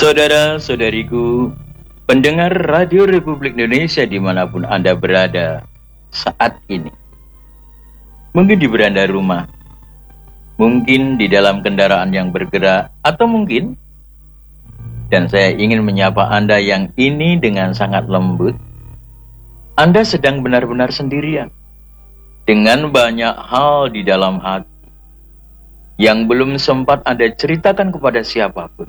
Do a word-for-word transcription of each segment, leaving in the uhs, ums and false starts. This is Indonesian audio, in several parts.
Saudara-saudariku, pendengar Radio Republik Indonesia dimanapun Anda berada saat ini. Mungkin di beranda rumah, mungkin di dalam kendaraan yang bergerak, atau mungkin, dan saya ingin menyapa Anda yang ini dengan sangat lembut, Anda sedang benar-benar sendirian, dengan banyak hal di dalam hati, yang belum sempat Anda ceritakan kepada siapapun.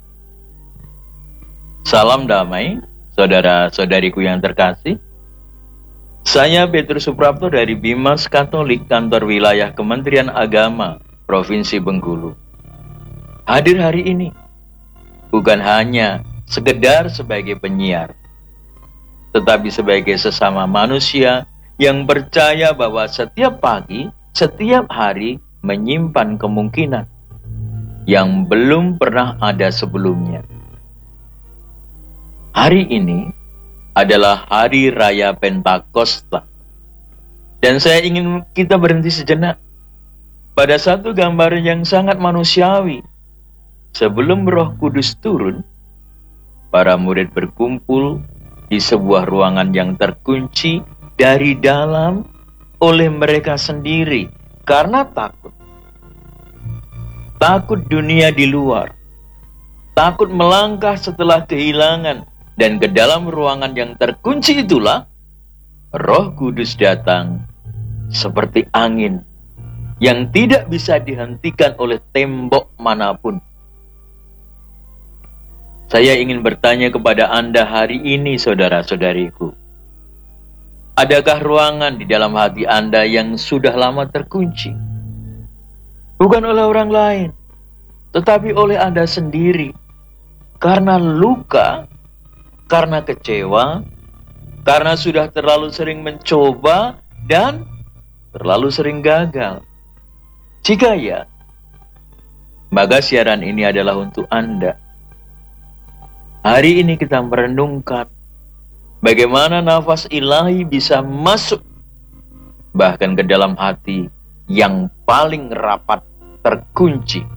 Salam damai, saudara-saudariku yang terkasih. Saya Petrus Suprapto dari Bimas Katolik Kantor Wilayah Kementerian Agama Provinsi Bengkulu. Hadir hari ini bukan hanya sekedar sebagai penyiar, tetapi sebagai sesama manusia yang percaya bahwa setiap pagi, setiap hari menyimpan kemungkinan yang belum pernah ada sebelumnya. Hari ini adalah Hari Raya Pentakosta. Dan saya ingin kita berhenti sejenak pada satu gambar yang sangat manusiawi. Sebelum Roh Kudus turun, para murid berkumpul di sebuah ruangan yang terkunci dari dalam oleh mereka sendiri karena takut. Takut dunia di luar. Takut melangkah setelah kehilangan. Dan ke dalam ruangan yang terkunci itulah Roh Kudus datang seperti angin yang tidak bisa dihentikan oleh tembok manapun. Saya ingin bertanya kepada Anda hari ini, saudara-saudariku. Adakah ruangan di dalam hati Anda yang sudah lama terkunci? Bukan oleh orang lain, tetapi oleh Anda sendiri. Karena luka, karena kecewa, karena sudah terlalu sering mencoba dan terlalu sering gagal. Jika ya, maka siaran ini adalah untuk Anda. Hari ini kita merenungkan bagaimana nafas ilahi bisa masuk bahkan ke dalam hati yang paling rapat terkunci.